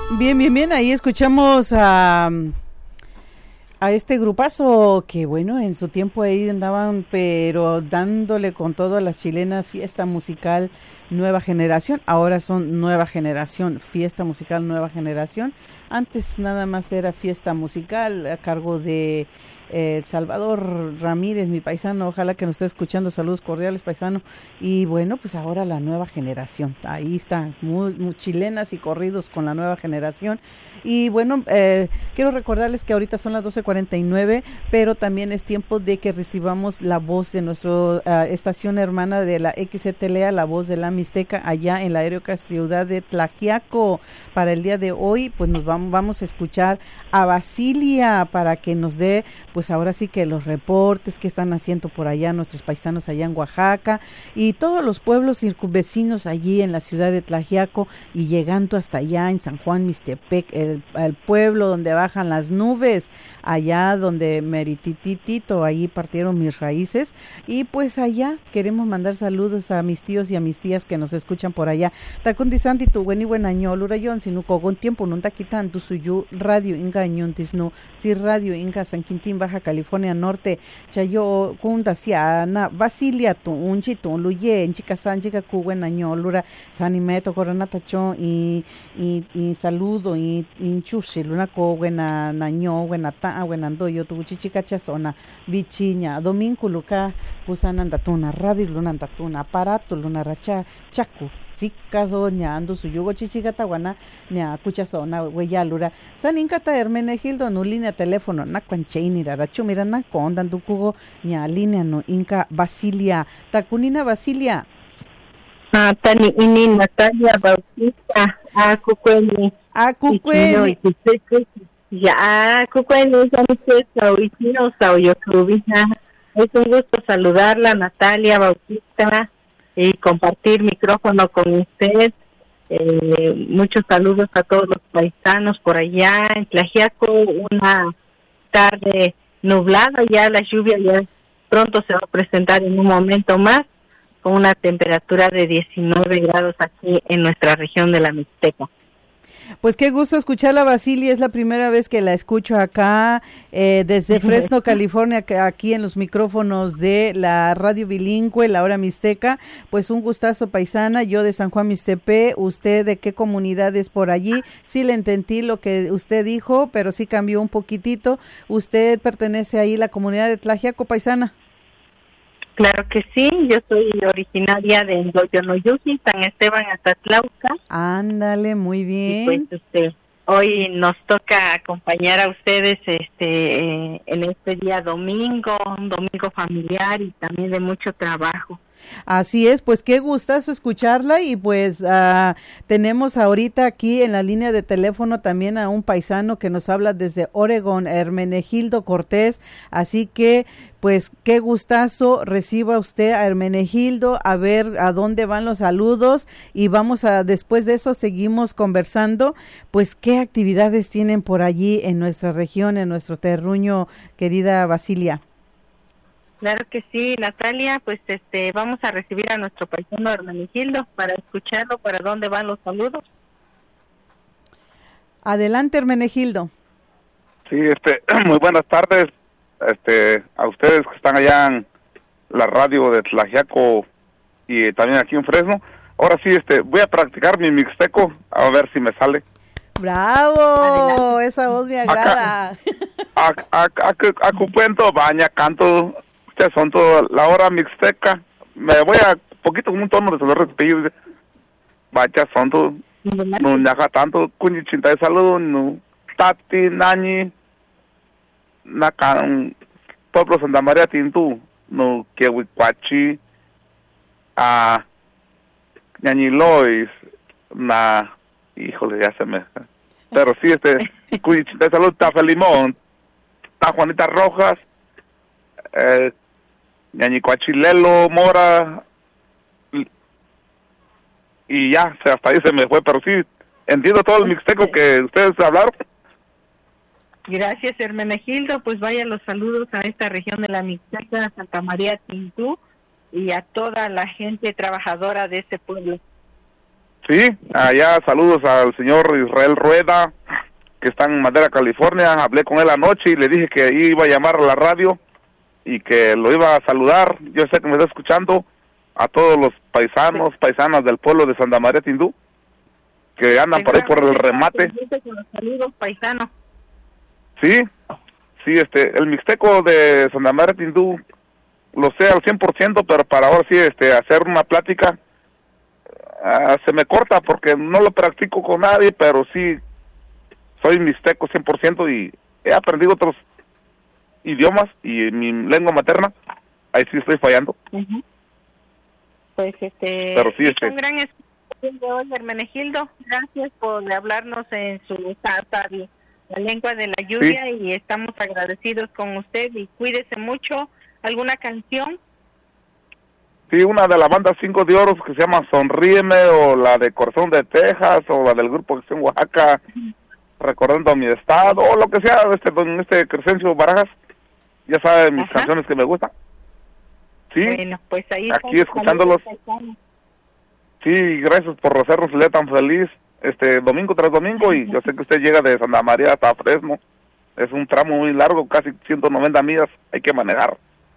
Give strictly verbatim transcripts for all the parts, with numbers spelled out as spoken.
Bien, bien, bien, ahí escuchamos a, a este grupazo que bueno, en su tiempo ahí andaban pero dándole con todo a las chilenas, fiesta musical Nueva Generación, ahora son Nueva Generación, fiesta musical Nueva Generación, antes nada más era fiesta musical a cargo de eh, Salvador Ramírez, mi paisano, ojalá que nos esté escuchando, saludos cordiales paisano, y bueno, pues ahora la Nueva Generación, ahí está, muy, muy chilenas y corridos con la Nueva Generación, y bueno, eh, quiero recordarles que ahorita son las doce cuarenta y nueve, pero también es tiempo de que recibamos la voz de nuestra uh, estación hermana de la X C T L A, la voz de la Mixteca, allá en la heroica ciudad de Tlaxiaco. Para el día de hoy, pues nos vamos, vamos a escuchar a Basilia para que nos dé, pues ahora sí que los reportes que están haciendo por allá nuestros paisanos allá en Oaxaca y todos los pueblos circunvecinos allí en la ciudad de Tlaxiaco y llegando hasta allá en San Juan Mixtepec, el, el pueblo donde bajan las nubes, allá donde Merititito, allí partieron mis raíces, y pues allá queremos mandar saludos a mis tíos y a mis tías que nos escuchan por allá. Tacundi Santi, tu buen y buen año, Lurayon, si no con tiempo, no quitan tu suyu radio inga ñuntis no, si radio inga San Quintín, Baja California Norte, Chayo, Kunda, Siana, Basilia, tu unchi, tu luye, en chica san, chica cu buen año, Lura, Sanimeto, Coronatacho, y, y, y saludo, y inchushi, Luna co, buena naño, buena ta, buena andoyo, tu chichica chazona, bichiña, domingo, luca, usanandatuna, radio lunandatuna, aparato, luna racha, chacu. Caso ñando su yugo chichigatawana ña cuchazona hueyalura sanincata Hermenegildo no línea teléfono na cuancheini rarachu mira na condan tu cugo ña línea no inca Basilia tacunina Basilia ah tani ini Natalia Bautista a cucueni a cucueni ya cucueni sanitesa uichino sauyo crubina. Es un gusto saludarla, Natalia Bautista, y compartir micrófono con usted. Eh, muchos saludos a todos los paisanos por allá en Tlaxiaco, una tarde nublada, ya la lluvia ya pronto se va a presentar en un momento más, con una temperatura de diecinueve grados aquí en nuestra región de la Mixteca. Pues qué gusto escucharla, Basilia, es la primera vez que la escucho acá eh, desde Fresno, California, aquí en los micrófonos de la radio bilingüe, la hora mixteca. Pues un gustazo, paisana, yo de San Juan Mixtepec, usted de qué comunidad es por allí. Sí le entendí lo que usted dijo, pero sí cambió un poquitito. ¿Usted pertenece ahí a la comunidad de Tlaxiaco, paisana? Claro que sí, yo soy originaria de Ndoyonoyuji, San Esteban, Azatlauca. Ándale, muy bien. Y pues este, hoy nos toca acompañar a ustedes este eh, en este día domingo, un domingo familiar y también de mucho trabajo. Así es, pues qué gustazo escucharla y pues uh, tenemos ahorita aquí en la línea de teléfono también a un paisano que nos habla desde Oregón, Hermenegildo Cortés, así que pues qué gustazo reciba usted a Hermenegildo, a ver a dónde van los saludos y vamos a, después de eso seguimos conversando, pues qué actividades tienen por allí en nuestra región, en nuestro terruño, querida Basilia. Claro que sí, Natalia, pues este vamos a recibir a nuestro paisano Hermenegildo para escucharlo, para dónde van los saludos. Adelante, Hermenegildo. Sí, este, muy buenas tardes, este, a ustedes que están allá en la radio de Tlaxiaco y también aquí en Fresno. Ahora sí, este, voy a practicar mi mixteco, a ver si me sale. ¡Bravo! Adelante. Esa voz me agrada. Acupuento, baña, canto. Ustedes son toda la hora mixteca. Me voy a poquito como un tono de salud repetido. Vaya, son todo. No ñaja tanto. Cuñi chinta de salud. No. Tati, Nañi. Nacan. Pueblo Santa María Tintu. No. Quehuicuachi. Ah. Ñañi Lois. Na. Híjole, ya se me. Pero sí, este. Cuñi chinta de salud. Tafe Limón. Ta Juanita Rojas. Eh. Ñañicuachilelo, Mora, y ya, hasta ahí se me fue, pero sí, entiendo todo el mixteco que ustedes hablaron. Gracias, Hermenegildo, pues vaya los saludos a esta región de la Mixteca, Santa María Tintú, y a toda la gente trabajadora de ese pueblo. Sí, allá saludos al señor Israel Rueda, que está en Madera, California. Hablé con él anoche y le dije que ahí iba a llamar a la radio y que lo iba a saludar. Yo sé que me está escuchando. A todos los paisanos, paisanas del pueblo de Santa María Tindú, que andan por ahí por el remate. Saludos, paisanos. Sí, sí, este, el mixteco de Santa María Tindú lo sé al cien por ciento, pero para ahora sí, este, hacer una plática uh, se me corta porque no lo practico con nadie, pero sí soy mixteco cien por ciento y he aprendido otros idiomas y mi lengua materna, ahí sí estoy fallando. Uh-huh. Pues este, pero sí, este, un gran esfuerzo de hoy, Hermenegildo. Gracias por hablarnos en su tata, la lengua de la lluvia, sí. Y estamos agradecidos con usted y cuídese mucho. ¿Alguna canción? Sí, una de la banda Cinco de Oros que se llama Sonríeme, o la de Corazón de Texas, o la del grupo Acción Oaxaca, Recordando mi Estado, o lo que sea, este don este Crescencio Barajas. Ya sabe mis Ajá. canciones que me gustan. Sí, bueno, pues ahí aquí escuchándolos. Sí, gracias por hacernos el día tan feliz, este domingo tras domingo, y yo sé que usted llega de Santa María hasta Fresno. Es un tramo muy largo, casi ciento noventa millas, hay que manejar.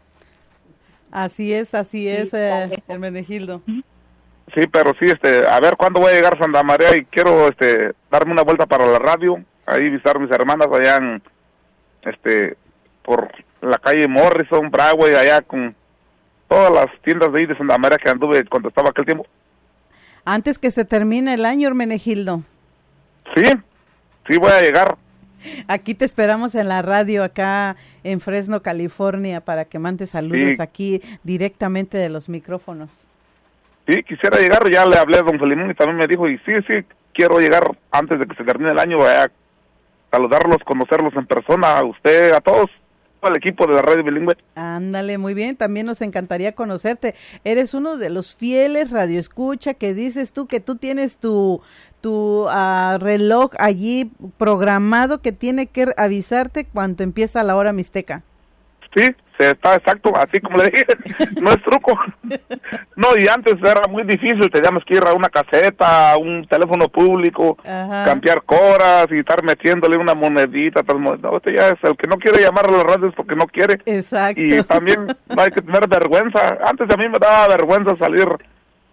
Así es, así es, sí, eh, Hermenegildo. Sí, pero sí, este, a ver cuándo voy a llegar a Santa María y quiero, este, darme una vuelta para la radio, ahí visitar a mis hermanas allá en, este, por la calle Morrison, Broadway, allá con todas las tiendas de ahí de Santa María que anduve cuando estaba aquel tiempo. Antes que se termine el año, Hermenegildo. Sí, sí voy a llegar. Aquí te esperamos en la radio, acá en Fresno, California, para que mandes saludos sí. aquí directamente de los micrófonos. Sí, quisiera llegar, ya le hablé a don Felimón y también me dijo, y sí, sí, quiero llegar antes de que se termine el año, a saludarlos, conocerlos en persona, a usted, a todos. Al equipo de la radio bilingüe. Ándale, muy bien, también nos encantaría conocerte. Eres uno de los fieles radioescucha que dices tú que tú tienes tu tu uh, reloj allí programado que tiene que avisarte cuando empieza la hora mixteca. Sí, se está exacto, así como le dije, no es truco. No, y antes era muy difícil, teníamos que ir a una caseta, a un teléfono público, Ajá. cambiar coras y estar metiéndole una monedita. No, este ya es el que no quiere llamar a las radios porque no quiere. Exacto. Y también no hay que tener vergüenza. Antes a mí me daba vergüenza salir uh,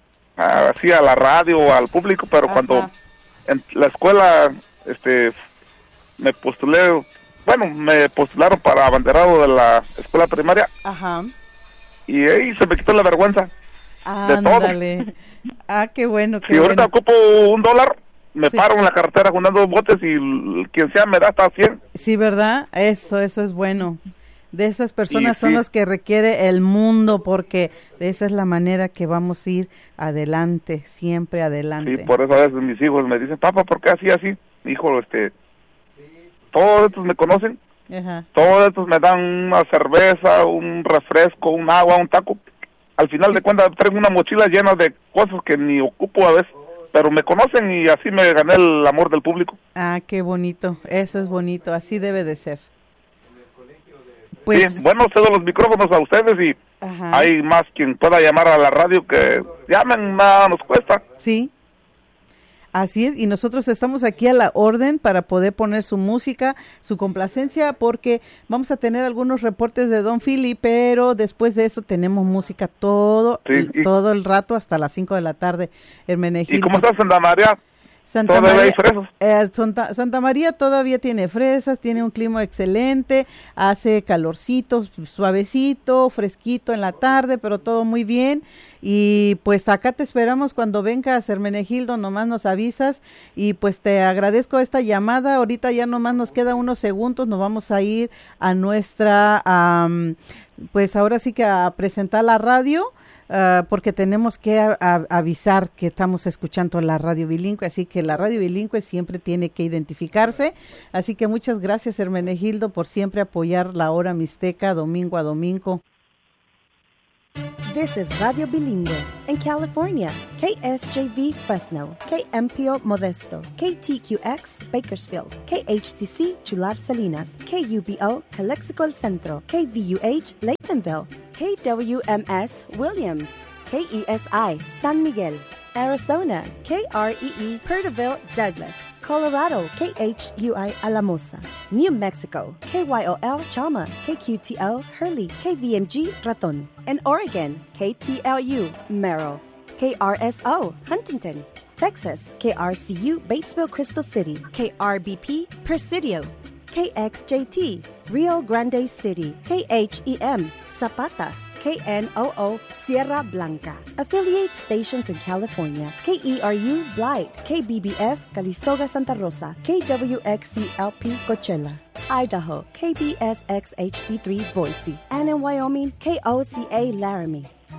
así a la radio o al público, pero Ajá. cuando en la escuela este me postulé, bueno, me postularon para abanderado de la escuela primaria. Ajá. Y ahí se me quitó la vergüenza. Ándale. De todo. Ah, qué bueno, qué si bueno. ahorita ocupo un dólar, me sí. paro en la carretera juntando botes y quien sea me da hasta cien. Sí, ¿verdad? Eso, eso es bueno. De esas personas y, son sí. los que requiere el mundo, porque esa es la manera que vamos a ir adelante, siempre adelante. Sí, por eso a veces mis hijos me dicen, papá, ¿por qué así, así? Hijo, este, todos estos me conocen, Ajá. todos estos me dan una cerveza, un refresco, un agua, un taco. Al final sí. de cuentas traigo una mochila llena de cosas que ni ocupo a veces, pero me conocen y así me gané el amor del público. Ah, qué bonito, eso es bonito, así debe de ser. Pues, sí, bueno, cedo los micrófonos a ustedes y Ajá. hay más quien pueda llamar a la radio que llamen, nada nos cuesta. Sí, así es, y nosotros estamos aquí a la orden para poder poner su música, su complacencia, porque vamos a tener algunos reportes de Don Philly, pero después de eso tenemos música todo, sí, y, todo el rato hasta las cinco de la tarde, Hermenegildo. ¿Y cómo está Santa María? Santa ¿Todavía María, hay fresas? Eh, Santa, Santa María todavía tiene fresas, tiene un clima excelente, hace calorcito, suavecito, fresquito en la tarde, pero todo muy bien. Y pues acá te esperamos cuando vengas, Hermenegildo, nomás nos avisas. Y pues te agradezco esta llamada. Ahorita ya nomás nos queda unos segundos, nos vamos a ir a nuestra, um, pues ahora sí que a presentar la radio. Uh, porque tenemos que a, a, avisar que estamos escuchando la radio bilingüe, así que la radio bilingüe siempre tiene que identificarse, así que muchas gracias, Hermenegildo, por siempre apoyar la hora mixteca domingo a domingo. This is Radio Bilingüe in California, K S J V Fresno, K M P O Modesto, K T Q X Bakersfield, K H T C Chular Salinas, K U B O Calexico El Centro, K V U H Laytonville, K W M S Williams, K E S I San Miguel, Arizona, K R E E Perterville, Douglas. Colorado, K H U I Alamosa. New Mexico, K Y O L Chama, K Q T O Hurley, K V M G Raton. And Oregon, K T L U Merrill, K R S O Huntington. Texas, K R C U Batesville, Crystal City, K R B P Presidio. K X J T Rio Grande City, K H E M Zapata, K N O O Sierra Blanca. Affiliate stations in California, K E R U Blight, K B B F Calistoga Santa Rosa, K W X C L P Coachella. Idaho, K B S X H D three Boise. And in Wyoming, K O C A Laramie.